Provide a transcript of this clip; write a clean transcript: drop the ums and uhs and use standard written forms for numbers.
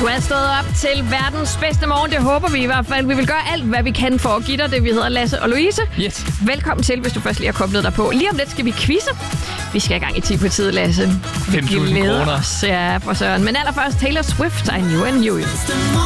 Du er stået op til verdens bedste morgen. Det håber vi i hvert fald. Vi vil gøre alt, hvad vi kan for at give dig det. Vi hedder Lasse og Louise. Yes. Velkommen til, hvis du først lige har koblet dig på. Lige om lidt skal vi quizze. Vi skal i gang i 10 på tid, Lasse. 5.000 kroner. Ja, for søren. Men allerførst Taylor Swift, I Knew You.